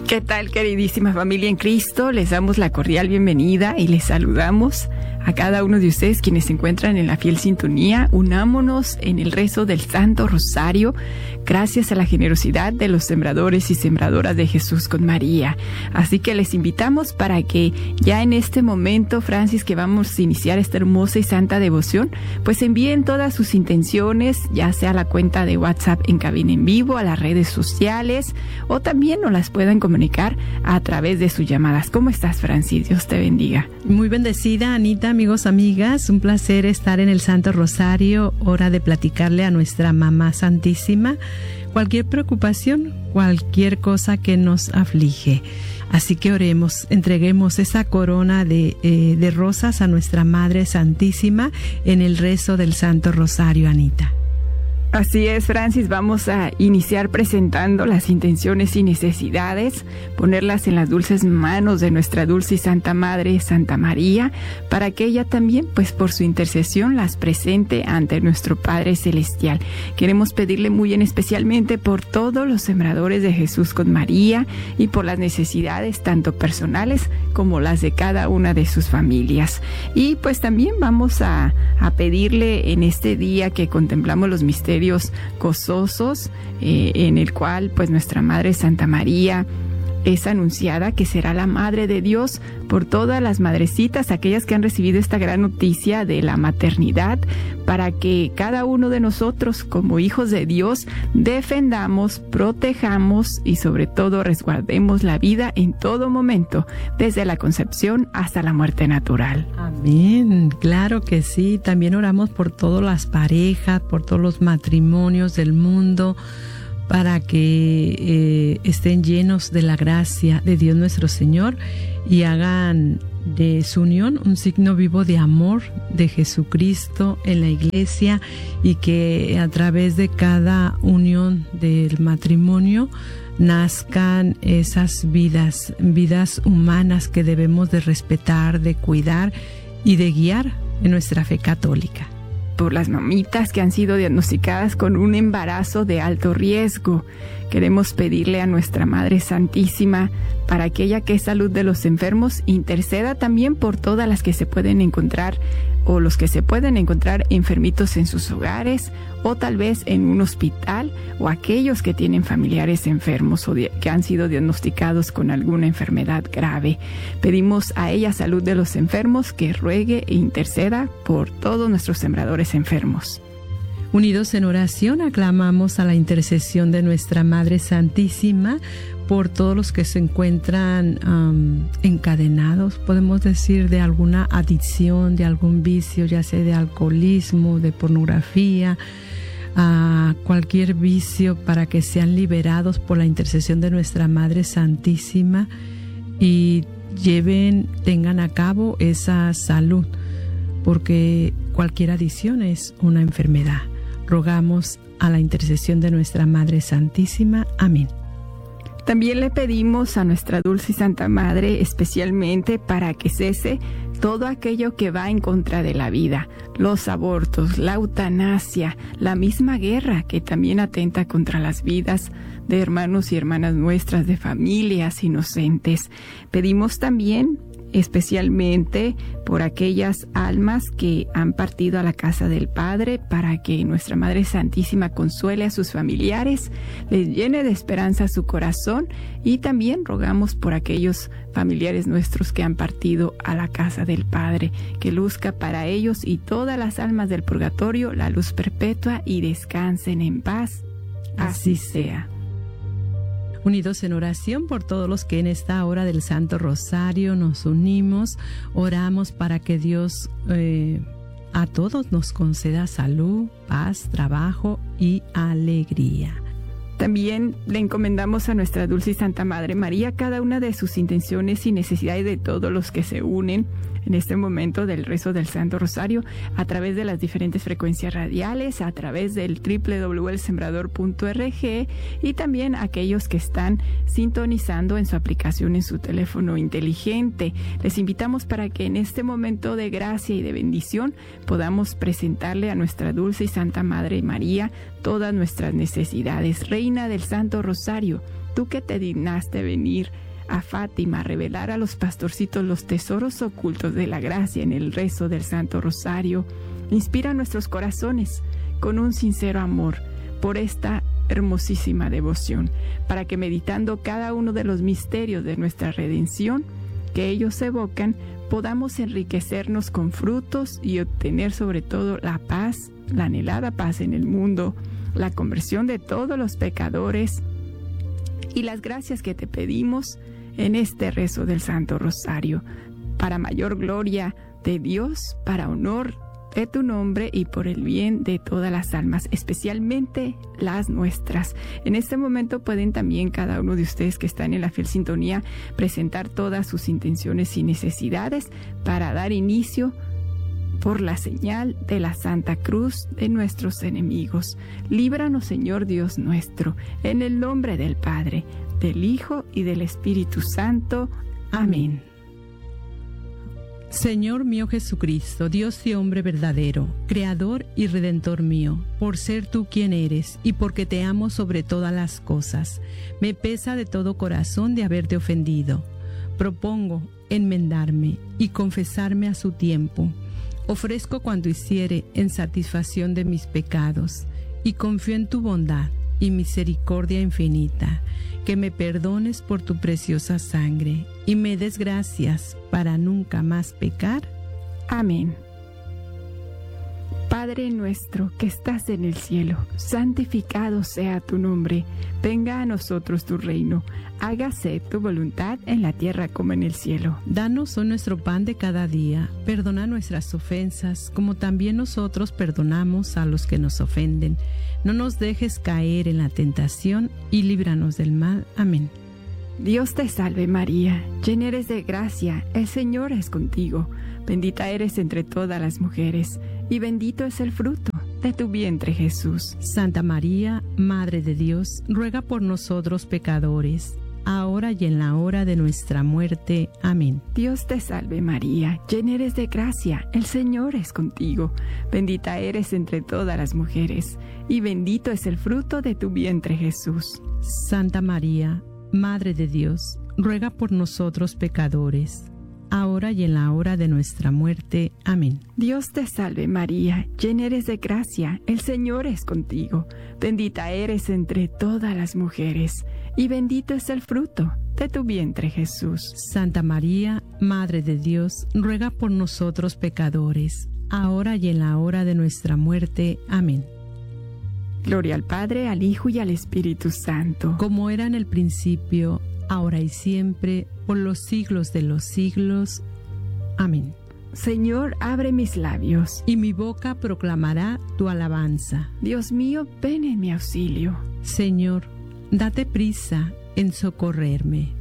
¿Qué tal, queridísima familia en Cristo? Les damos la cordial bienvenida y les saludamos a cada uno de ustedes quienes se encuentran en la fiel sintonía. Unámonos en el rezo del Santo Rosario, gracias a la generosidad de los sembradores y sembradoras de Jesús con María. Así que les invitamos para que ya en este momento, Francis, que vamos a iniciar esta hermosa y santa devoción, pues envíen todas sus intenciones, ya sea a la cuenta de WhatsApp en Cabina en Vivo, a las redes sociales, o también nos las puedan comunicar a través de sus llamadas. ¿Cómo estás, Francis? Dios te bendiga. Muy bendecida, Anita, amigos, amigas. Un placer estar en el Santo Rosario, hora de platicarle a nuestra Mamá Santísima cualquier preocupación, cualquier cosa que nos aflige. Así que oremos, entreguemos esa corona de rosas a nuestra Madre Santísima en el rezo del Santo Rosario, Anita. Así es, Francis, vamos a iniciar presentando las intenciones y necesidades, ponerlas en las dulces manos de nuestra dulce y santa Madre, Santa María, para que ella también, pues por su intercesión, las presente ante nuestro Padre Celestial. Queremos pedirle muy en especialmente por todos los sembradores de Jesús con María y por las necesidades tanto personales como las de cada una de sus familias. Y pues también vamos a pedirle en este día que contemplamos los misterios gozosos, en el cual pues nuestra Madre Santa María es anunciada que será la Madre de Dios por todas las madrecitas, aquellas que han recibido esta gran noticia de la maternidad, para que cada uno de nosotros como hijos de Dios defendamos, protejamos y sobre todo resguardemos la vida en todo momento, desde la concepción hasta la muerte natural. Amén, claro que sí. También oramos por todas las parejas, por todos los matrimonios del mundo, para que estén llenos de la gracia de Dios nuestro Señor y hagan de su unión un signo vivo de amor de Jesucristo en la iglesia, y que a través de cada unión del matrimonio nazcan esas vidas humanas que debemos de respetar, de cuidar y de guiar en nuestra fe católica. Por las mamitas que han sido diagnosticadas con un embarazo de alto riesgo. Queremos pedirle a nuestra Madre Santísima, para que ella, que es salud de los enfermos, interceda también por todas las que se pueden encontrar o los que se pueden encontrar enfermitos en sus hogares o tal vez en un hospital, o aquellos que tienen familiares enfermos o que han sido diagnosticados con alguna enfermedad grave. Pedimos a ella, salud de los enfermos, que ruegue e interceda por todos nuestros sembradores enfermos. Unidos en oración, aclamamos a la intercesión de nuestra Madre Santísima por todos los que se encuentran encadenados, podemos decir, de alguna adicción, de algún vicio, ya sea de alcoholismo, de pornografía, a cualquier vicio, para que sean liberados por la intercesión de nuestra Madre Santísima y tengan a cabo esa salud, porque cualquier adicción es una enfermedad. Rogamos a la intercesión de nuestra Madre Santísima. Amén. También le pedimos a nuestra dulce y santa Madre especialmente para que cese todo aquello que va en contra de la vida, los abortos, la eutanasia, la misma guerra que también atenta contra las vidas de hermanos y hermanas nuestras, de familias inocentes. Pedimos también especialmente por aquellas almas que han partido a la casa del Padre, para que nuestra Madre Santísima consuele a sus familiares, les llene de esperanza su corazón, y también rogamos por aquellos familiares nuestros que han partido a la casa del Padre, que luzca para ellos y todas las almas del purgatorio la luz perpetua y descansen en paz. Así sea. Unidos en oración por todos los que en esta hora del Santo Rosario nos unimos, oramos para que Dios a todos nos conceda salud, paz, trabajo y alegría. También le encomendamos a nuestra dulce y santa Madre María cada una de sus intenciones y necesidades, de todos los que se unen en este momento del rezo del Santo Rosario a través de las diferentes frecuencias radiales, a través del www.elsembrador.org y también aquellos que están sintonizando en su aplicación en su teléfono inteligente. Les invitamos para que en este momento de gracia y de bendición podamos presentarle a nuestra dulce y Santa Madre María todas nuestras necesidades. Reina del Santo Rosario, tú que te dignaste venir a Fátima a revelar a los pastorcitos los tesoros ocultos de la gracia en el rezo del Santo Rosario, inspira nuestros corazones con un sincero amor por esta hermosísima devoción, para que meditando cada uno de los misterios de nuestra redención que ellos evocan, podamos enriquecernos con frutos y obtener sobre todo la paz, la anhelada paz en el mundo, la conversión de todos los pecadores y las gracias que te pedimos en este rezo del Santo Rosario, para mayor gloria de Dios, para honor de tu nombre y por el bien de todas las almas, especialmente las nuestras. En este momento pueden también cada uno de ustedes que están en la fiel sintonía presentar todas sus intenciones y necesidades para dar inicio por la señal de la Santa Cruz de nuestros enemigos. Líbranos, Señor Dios nuestro, en el nombre del Padre, del Hijo y del Espíritu Santo. Amén. Señor mío Jesucristo, Dios y hombre verdadero, Creador y Redentor mío, por ser tú quien eres y porque te amo sobre todas las cosas, me pesa de todo corazón de haberte ofendido. Propongo enmendarme y confesarme a su tiempo. Ofrezco cuanto hiciere en satisfacción de mis pecados, y confío en tu bondad y misericordia infinita, que me perdones por tu preciosa sangre, y me des gracias para nunca más pecar. Amén. Padre nuestro que estás en el cielo, santificado sea tu nombre. Venga a nosotros tu reino. Hágase tu voluntad en la tierra como en el cielo. Danos hoy nuestro pan de cada día. Perdona nuestras ofensas, como también nosotros perdonamos a los que nos ofenden. No nos dejes caer en la tentación y líbranos del mal. Amén. Dios te salve María, llena eres de gracia, el Señor es contigo. Bendita eres entre todas las mujeres, y bendito es el fruto de tu vientre Jesús. Santa María, Madre de Dios, ruega por nosotros pecadores, ahora y en la hora de nuestra muerte. Amén. Dios te salve María, llena eres de gracia, el Señor es contigo. Bendita eres entre todas las mujeres, y bendito es el fruto de tu vientre Jesús. Santa María, Madre de Dios, ruega por nosotros pecadores, ahora y en la hora de nuestra muerte. Amén. Dios te salve María, llena eres de gracia, el Señor es contigo. Bendita eres entre todas las mujeres, y bendito es el fruto de tu vientre Jesús. Santa María, Madre de Dios, ruega por nosotros pecadores, ahora y en la hora de nuestra muerte. Amén. Gloria al Padre, al Hijo y al Espíritu Santo. Como era en el principio, ahora y siempre, por los siglos de los siglos. Amén. Señor, abre mis labios, y mi boca proclamará tu alabanza. Dios mío, ven en mi auxilio. Señor, date prisa en socorrerme.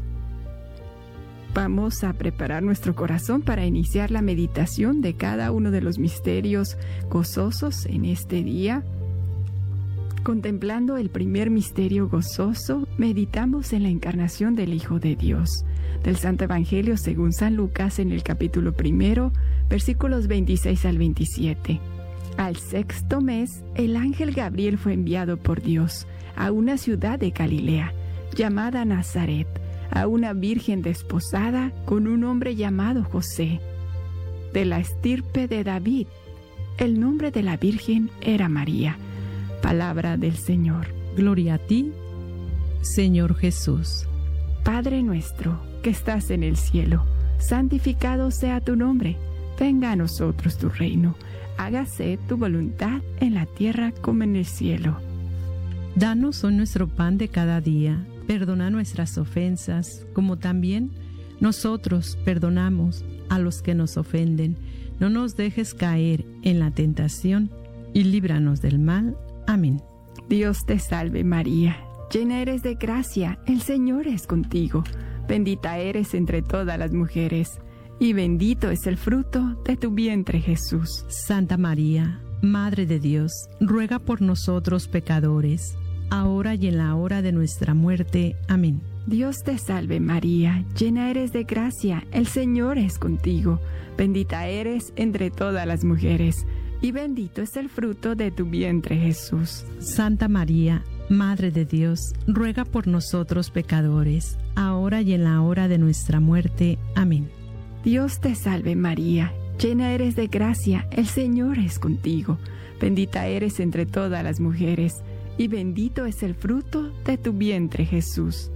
Vamos a preparar nuestro corazón para iniciar la meditación de cada uno de los misterios gozosos en este día. Contemplando el primer misterio gozoso, meditamos en la encarnación del Hijo de Dios. Del Santo Evangelio según San Lucas en el capítulo 1, versículos 26 al 27. Al 6º mes, el ángel Gabriel fue enviado por Dios a una ciudad de Galilea, llamada Nazaret, a una virgen desposada con un hombre llamado José, de la estirpe de David. El nombre de la virgen era María. Palabra del Señor. Gloria a ti, Señor Jesús. Padre nuestro, que estás en el cielo, santificado sea tu nombre. Venga a nosotros tu reino. Hágase tu voluntad en la tierra como en el cielo. Danos hoy nuestro pan de cada día. Perdona nuestras ofensas, como también nosotros perdonamos a los que nos ofenden. No nos dejes caer en la tentación y líbranos del mal. Amén. Dios te salve María, llena eres de gracia, el Señor es contigo. Bendita eres entre todas las mujeres, y bendito es el fruto de tu vientre, Jesús. Santa María, Madre de Dios, ruega por nosotros pecadores, ahora y en la hora de nuestra muerte. Amén. Dios te salve María, llena eres de gracia, el Señor es contigo. Bendita eres entre todas las mujeres, y bendito es el fruto de tu vientre, Jesús. Santa María, Madre de Dios, ruega por nosotros pecadores, ahora y en la hora de nuestra muerte. Amén. Dios te salve María, llena eres de gracia, el Señor es contigo. Bendita eres entre todas las mujeres, y bendito es el fruto de tu vientre, Jesús.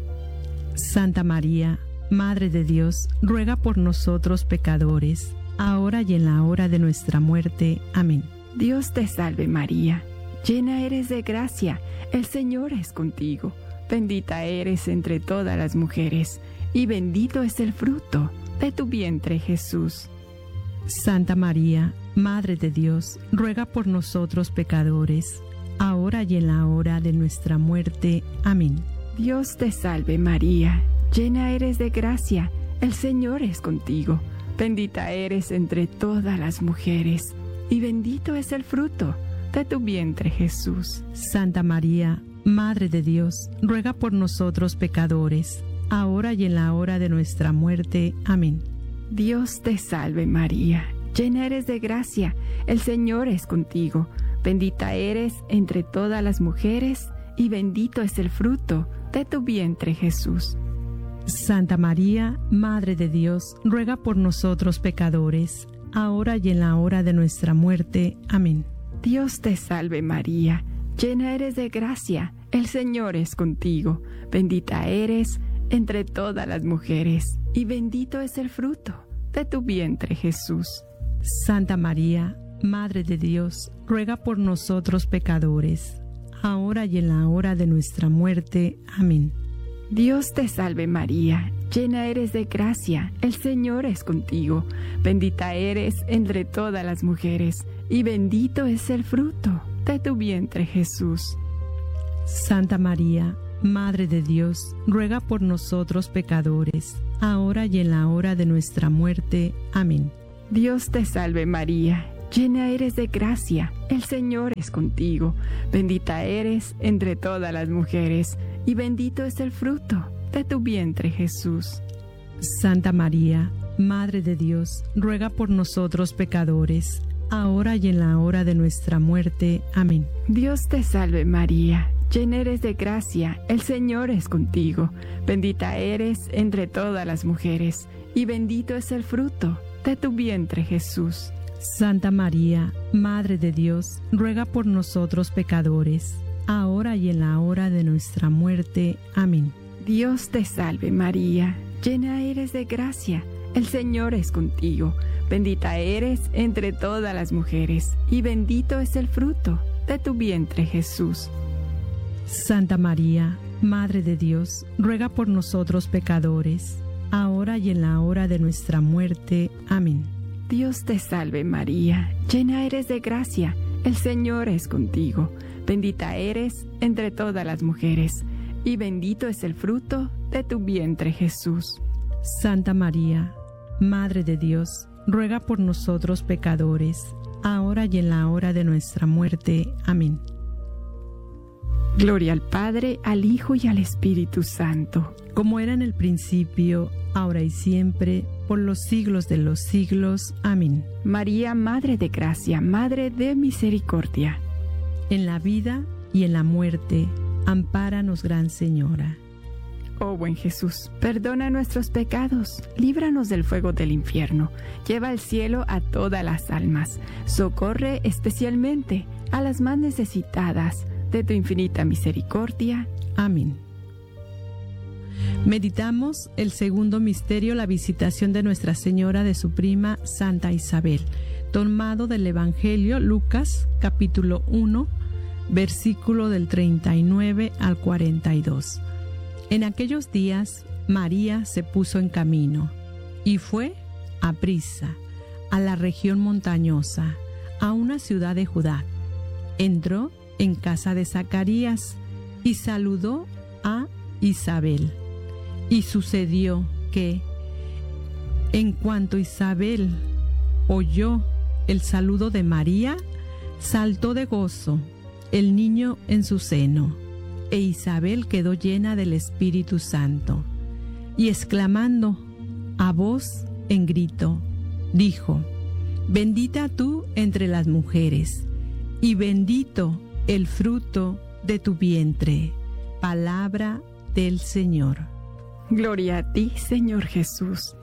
Santa María, Madre de Dios, ruega por nosotros pecadores, ahora y en la hora de nuestra muerte. Amén. Dios te salve María, llena eres de gracia, el Señor es contigo. Bendita eres entre todas las mujeres, y bendito es el fruto de tu vientre, Jesús. Santa María, Madre de Dios, ruega por nosotros pecadores, ahora y en la hora de nuestra muerte. Amén. Dios te salve María, llena eres de gracia, el Señor es contigo. Bendita eres entre todas las mujeres, y bendito es el fruto de tu vientre, Jesús. Santa María, Madre de Dios, ruega por nosotros pecadores, ahora y en la hora de nuestra muerte. Amén. Dios te salve María, llena eres de gracia, el Señor es contigo. Bendita eres entre todas las mujeres, y bendito es el fruto de tu vientre, Jesús. Santa María, Madre de Dios, ruega por nosotros pecadores, ahora y en la hora de nuestra muerte. Amén. Dios te salve María, llena eres de gracia, el Señor es contigo. Bendita eres entre todas las mujeres, y bendito es el fruto de tu vientre, Jesús. Santa María, Madre de Dios, ruega por nosotros pecadores, ahora y en la hora de nuestra muerte. Amén. Dios te salve María, llena eres de gracia, el Señor es contigo. Bendita eres entre todas las mujeres, y bendito es el fruto de tu vientre, Jesús. Santa María, Madre de Dios, ruega por nosotros pecadores, ahora y en la hora de nuestra muerte. Amén. Dios te salve María, llena eres de gracia, el Señor es contigo. Bendita eres entre todas las mujeres, y bendito es el fruto de tu vientre, Jesús. Santa María, Madre de Dios, ruega por nosotros pecadores, ahora y en la hora de nuestra muerte. Amén. Dios te salve María, llena eres de gracia, el Señor es contigo. Bendita eres entre todas las mujeres, y bendito es el fruto de tu vientre, Jesús. Santa María, Madre de Dios, ruega por nosotros pecadores, ahora y en la hora de nuestra muerte. Amén. Dios te salve María, llena eres de gracia, el Señor es contigo. Bendita eres entre todas las mujeres, y bendito es el fruto de tu vientre, Jesús. Santa María, Madre de Dios, ruega por nosotros pecadores, ahora y en la hora de nuestra muerte. Amén. Dios te salve María, llena eres de gracia, el Señor es contigo. Bendita eres entre todas las mujeres, y bendito es el fruto de tu vientre, Jesús. Santa María, Madre de Dios, ruega por nosotros pecadores, ahora y en la hora de nuestra muerte. Amén. Gloria al Padre, al Hijo y al Espíritu Santo, como era en el principio, ahora y siempre, por los siglos de los siglos. Amén. María, Madre de Gracia, Madre de Misericordia, en la vida y en la muerte, ampáranos, Gran Señora. Oh buen Jesús, perdona nuestros pecados, líbranos del fuego del infierno, lleva al cielo a todas las almas, socorre especialmente a las más necesitadas de tu infinita misericordia. Amén. Meditamos el segundo misterio, la visitación de Nuestra Señora de su prima Santa Isabel, tomado del Evangelio Lucas, capítulo 1, versículo del 39 al 42. En aquellos días, María se puso en camino y fue aprisa a la región montañosa, a una ciudad de Judá. Entró en casa de Zacarías y saludó a Isabel. Y sucedió que, En cuanto Isabel oyó el saludo de María, saltó de gozo el niño en su seno, e Isabel quedó llena del Espíritu Santo, y exclamando a voz en grito, dijo: Bendita tú entre las mujeres, y bendito el fruto de tu vientre. Palabra del Señor. Gloria a ti, Señor Jesús.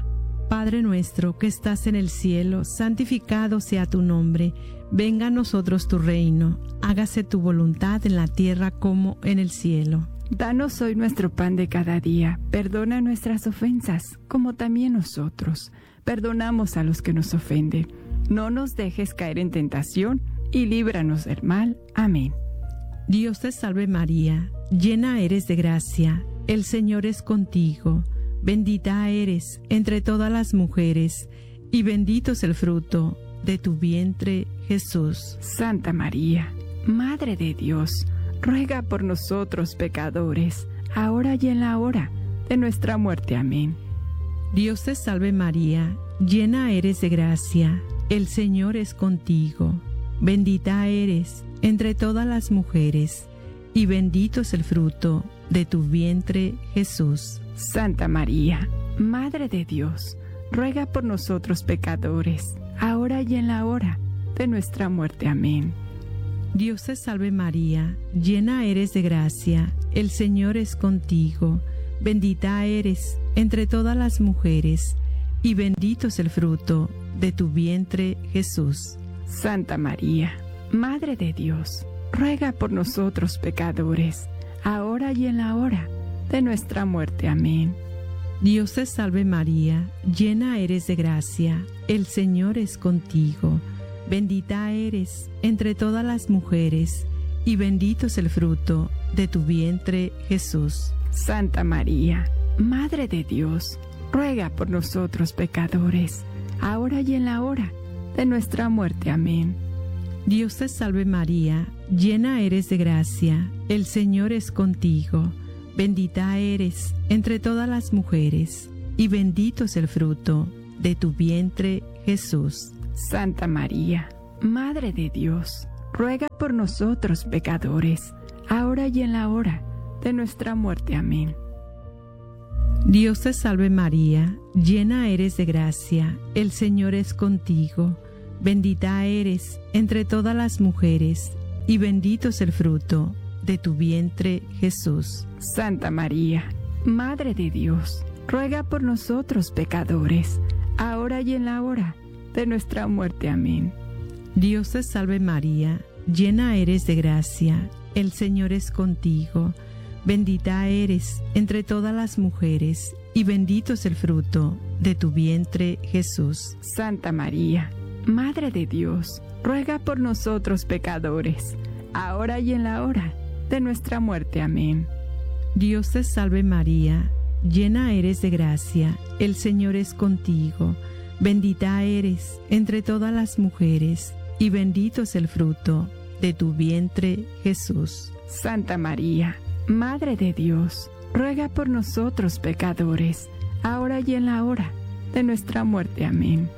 Padre nuestro que estás en el cielo, santificado sea tu nombre. Venga a nosotros tu reino. Hágase tu voluntad en la tierra como en el cielo. Danos hoy nuestro pan de cada día. Perdona nuestras ofensas, como también nosotros perdonamos a los que nos ofenden. No nos dejes caer en tentación y líbranos del mal. Amén. Dios te salve María, llena eres de gracia. El Señor es contigo. Bendita eres entre todas las mujeres, y bendito es el fruto de tu vientre, Jesús. Santa María, Madre de Dios, ruega por nosotros pecadores, ahora y en la hora de nuestra muerte. Amén. Dios te salve María, llena eres de gracia, el Señor es contigo. Bendita eres entre todas las mujeres, y bendito es el fruto de tu vientre, Jesús. Santa María, Madre de Dios, ruega por nosotros pecadores, ahora y en la hora de nuestra muerte. Amén. Dios te salve María, llena eres de gracia, el Señor es contigo. Bendita eres entre todas las mujeres, y bendito es el fruto de tu vientre, Jesús. Santa María, Madre de Dios, ruega por nosotros pecadores, ahora y en la hora de nuestra muerte. Amén. Dios te salve María, llena eres de gracia, el Señor es contigo. Bendita eres entre todas las mujeres, y bendito es el fruto de tu vientre, Jesús. Santa María, Madre de Dios, ruega por nosotros pecadores, ahora y en la hora de nuestra muerte. Amén. Dios te salve María, llena eres de gracia, el Señor es contigo. Bendita eres entre todas las mujeres, y bendito es el fruto de tu vientre, Jesús. Santa María, Madre de Dios, ruega por nosotros pecadores, ahora y en la hora de nuestra muerte. Amén. Dios te salve María, llena eres de gracia, el Señor es contigo. Bendita eres entre todas las mujeres, y bendito es el fruto de tu vientre, Jesús. Santa María, Madre de Dios, ruega por nosotros pecadores, ahora y en la hora de nuestra muerte. Amén. Dios te salve María, llena eres de gracia, el Señor es contigo. Bendita eres entre todas las mujeres, y bendito es el fruto de tu vientre, Jesús. Santa María, Madre de Dios, ruega por nosotros pecadores, ahora y en la hora de nuestra muerte. Amén. Dios te salve María, llena eres de gracia, el Señor es contigo. Bendita eres entre todas las mujeres, y bendito es el fruto de tu vientre, Jesús. Santa María, Madre de Dios, ruega por nosotros pecadores, ahora y en la hora de nuestra muerte. Amén.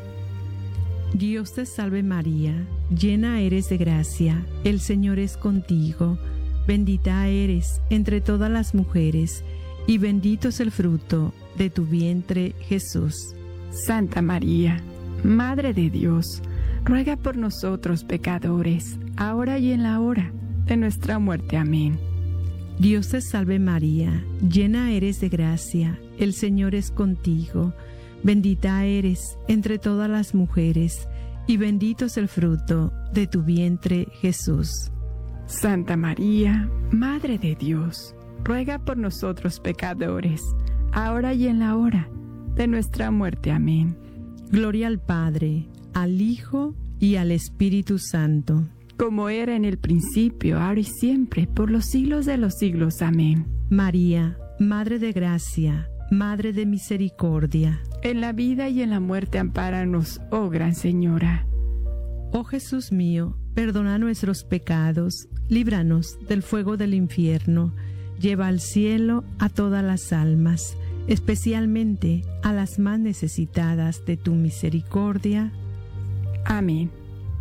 Dios te salve María, llena eres de gracia, el Señor es contigo. Bendita eres entre todas las mujeres, y bendito es el fruto de tu vientre, Jesús. Santa María, Madre de Dios, ruega por nosotros pecadores, ahora y en la hora de nuestra muerte. Amén. Dios te salve María, llena eres de gracia, el Señor es contigo. Bendita eres entre todas las mujeres, y bendito es el fruto de tu vientre, Jesús. Santa María, Madre de Dios, ruega por nosotros pecadores, ahora y en la hora de nuestra muerte. Amén. Gloria al Padre, al Hijo y al Espíritu Santo, como era en el principio, ahora y siempre, por los siglos de los siglos. Amén. María, Madre de gracia, Madre de misericordia, en la vida y en la muerte ampáranos, oh Gran Señora. Oh Jesús mío, perdona nuestros pecados, líbranos del fuego del infierno, lleva al cielo a todas las almas, especialmente a las más necesitadas de tu misericordia. Amén.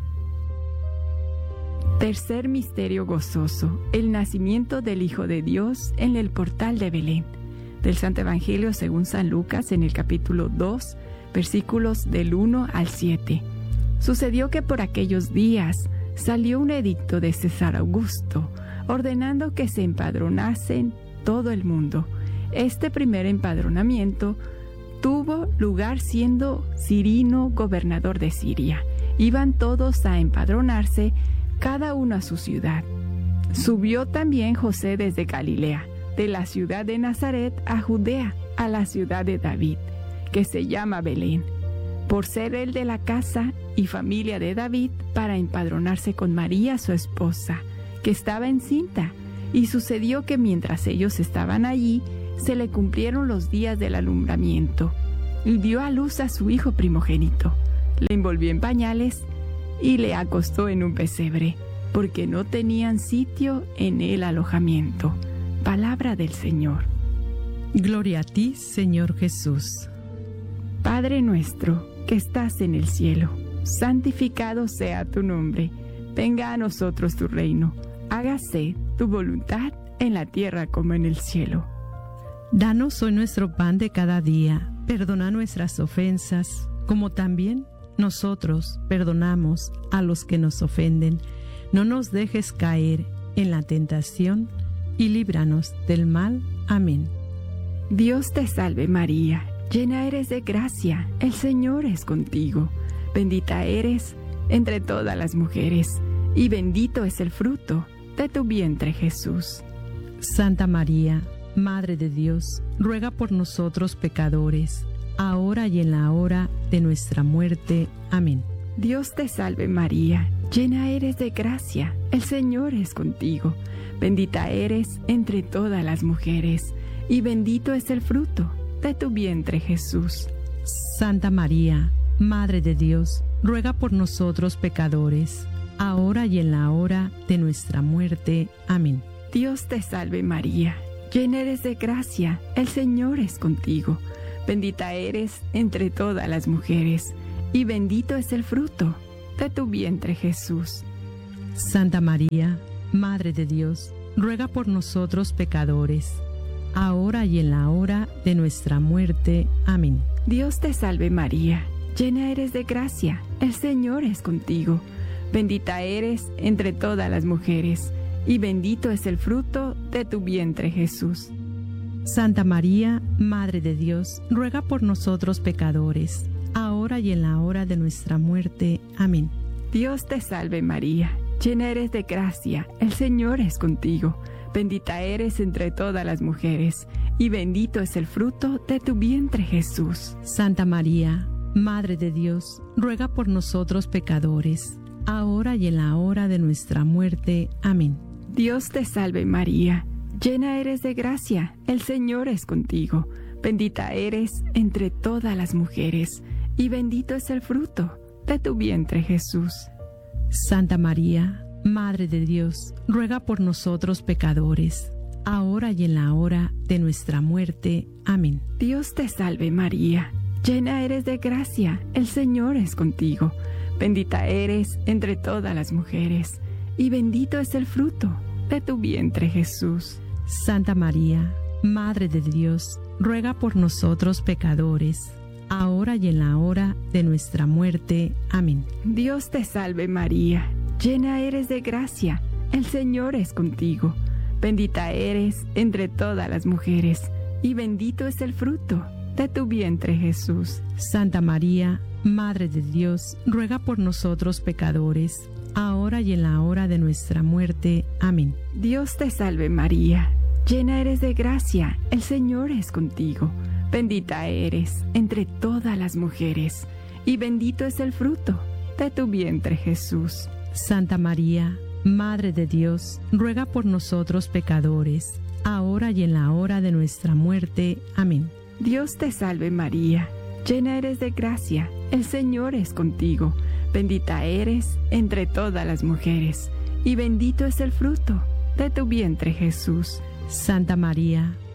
Tercer misterio gozoso, el nacimiento del Hijo de Dios en el portal de Belén. Del Santo Evangelio según San Lucas en el capítulo 2, versículos del 1 al 7. Sucedió que por aquellos días salió un edicto de César Augusto, ordenando que se empadronasen todo el mundo. Este primer empadronamiento tuvo lugar siendo Cirino gobernador de Siria. Iban todos a empadronarse, cada uno a su ciudad. Subió también José desde Galilea, de la ciudad de Nazaret a Judea, a la ciudad de David, que se llama Belén, por ser él de la casa y familia de David, para empadronarse con María su esposa, que estaba encinta. Y sucedió que mientras ellos estaban allí, se le cumplieron los días del alumbramiento, y dio a luz a su hijo primogénito. Le envolvió en pañales y le acostó en un pesebre, porque no tenían sitio en el alojamiento. Palabra del Señor. Gloria a ti, Señor Jesús. Padre nuestro, que estás en el cielo, santificado sea tu nombre. Venga a nosotros tu reino. Hágase tu voluntad en la tierra como en el cielo. Danos hoy nuestro pan de cada día. Perdona nuestras ofensas, como también nosotros perdonamos a los que nos ofenden. No nos dejes caer en la tentación y líbranos del mal. Amén. Dios te salve María, llena eres de gracia, el Señor es contigo. Bendita eres entre todas las mujeres, y bendito es el fruto de tu vientre Jesús. Santa María, Madre de Dios, ruega por nosotros pecadores, ahora y en la hora de nuestra muerte. Amén. Dios te salve María, llena eres de gracia, el Señor es contigo. Bendita eres entre todas las mujeres, y bendito es el fruto de tu vientre Jesús. Santa María, Madre de Dios, ruega por nosotros pecadores, ahora y en la hora de nuestra muerte. Amén. Dios te salve María, llena eres de gracia, el Señor es contigo. Bendita eres entre todas las mujeres, y bendito es el fruto de tu vientre Jesús. Santa María, Madre de Dios, ruega por nosotros pecadores, ahora y en la hora de nuestra muerte. Amén. Dios te salve María, llena eres de gracia, el Señor es contigo. Bendita eres entre todas las mujeres, y bendito es el fruto de tu vientre Jesús. Santa María, Madre de Dios, ruega por nosotros pecadores, ahora y en la hora de nuestra muerte. Amén. Dios te salve María, llena eres de gracia, el Señor es contigo. Bendita eres entre todas las mujeres, y bendito es el fruto de tu vientre Jesús. Santa María, Madre de Dios, ruega por nosotros pecadores, ahora y en la hora de nuestra muerte. Amén. Dios te salve María, llena eres de gracia, el Señor es contigo. Bendita eres entre todas las mujeres, y bendito es el fruto de tu vientre Jesús. Santa María, Madre de Dios, ruega por nosotros pecadores, ahora y en la hora de nuestra muerte. Amén. Dios te salve María, llena eres de gracia, el Señor es contigo. Bendita eres entre todas las mujeres, y bendito es el fruto de tu vientre Jesús. Santa María, Madre de Dios, ruega por nosotros pecadores, ahora y en la hora de nuestra muerte. Amén. Dios te salve María, llena eres de gracia, el Señor es contigo. Bendita eres entre todas las mujeres, y bendito es el fruto de tu vientre Jesús. Santa María, Madre de Dios, ruega por nosotros pecadores, ahora y en la hora de nuestra muerte. Amén. Dios te salve María, llena eres de gracia, el Señor es contigo. Bendita eres entre todas las mujeres, y bendito es el fruto de tu vientre Jesús. Santa María, Madre de Dios, ruega por nosotros pecadores, ahora y en la hora de nuestra muerte. Amén. Dios te salve María, llena eres de gracia, el Señor es contigo. Bendita eres entre todas las mujeres, y bendito es el fruto de tu vientre Jesús. Santa María,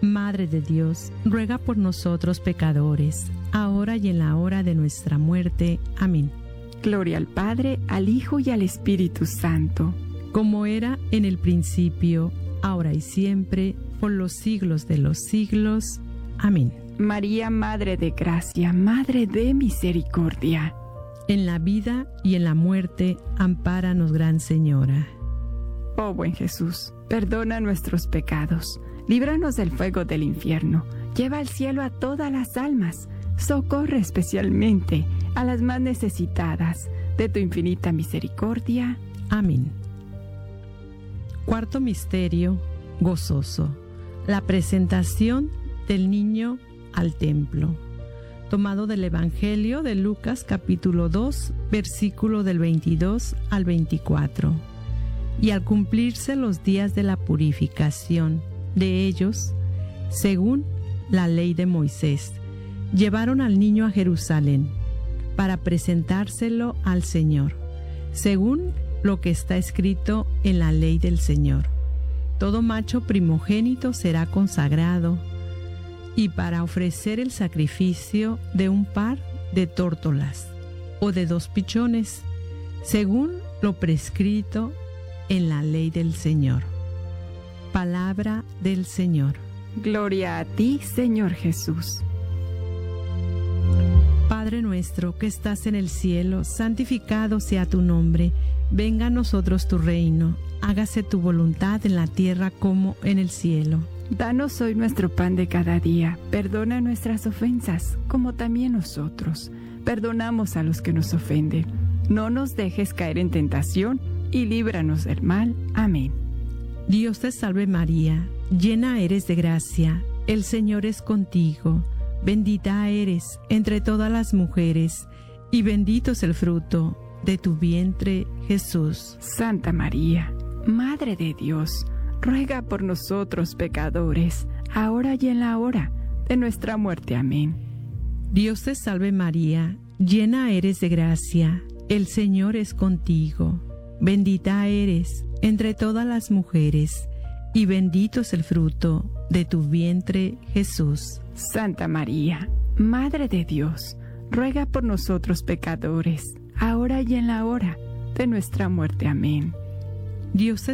Madre de Dios, ruega por nosotros pecadores, ahora y en la hora de nuestra muerte. Amén. Gloria al Padre, al Hijo y al Espíritu Santo. Como era en el principio, ahora y siempre, por los siglos de los siglos. Amén. María, Madre de Gracia, Madre de Misericordia. En la vida y en la muerte, ampáranos, Gran Señora. Oh buen Jesús, perdona nuestros pecados, líbranos del fuego del infierno, lleva al cielo a todas las almas, socorre especialmente a las más necesitadas de tu infinita misericordia. Amén. Cuarto misterio gozoso: la presentación del niño al templo. Tomado del Evangelio de Lucas capítulo 2, versículo del 22 al 24. Y al cumplirse los días de la purificación de ellos, según la ley de Moisés, llevaron al niño a Jerusalén para presentárselo al Señor, según lo que está escrito en la ley del Señor. Todo macho primogénito será consagrado, y para ofrecer el sacrificio de un par de tórtolas o de 2 pichones, según lo prescrito en la ley del Señor. Palabra del Señor. Gloria a ti, Señor Jesús. Padre nuestro que estás en el cielo, santificado sea tu nombre. Venga a nosotros tu reino. Hágase tu voluntad en la tierra como en el cielo. Danos hoy nuestro pan de cada día. Perdona nuestras ofensas, como también nosotros perdonamos a los que nos ofenden. No nos dejes caer en tentación y líbranos del mal. Amén. Dios te salve María, llena eres de gracia, el Señor es contigo. Bendita eres entre todas las mujeres, y bendito es el fruto de tu vientre, Jesús. Santa María, Madre de Dios, ruega por nosotros pecadores, ahora y en la hora de nuestra muerte. Amén. Dios te salve María, llena eres de gracia, el Señor es contigo. Bendita eres entre todas las mujeres, y bendito es el fruto de tu vientre, Jesús. Santa María, Madre de Dios, ruega por nosotros pecadores, ahora y en la hora de nuestra muerte. Amén. Dios te